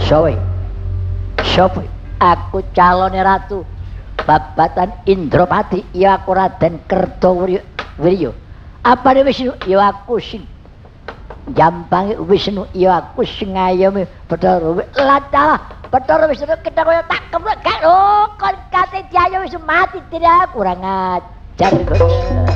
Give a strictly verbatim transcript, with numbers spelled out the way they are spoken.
Sowe. Sowe. Aku calone ratu babatan Indropati, ya aku Raden Kertowirya. Apane Wisnu? Ya aku sing jampange Wisnu, ya aku sing ngayomi Bathara. Lah Bathara Wisnu kita kaya tak keplek gak lho kon kate diayomi wis mati tidak kurang ajar.